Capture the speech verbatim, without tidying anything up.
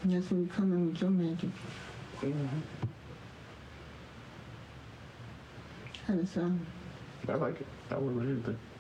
And that's when you come in with your magic. Mm-hmm. How does it sound? I like it. I would with anything.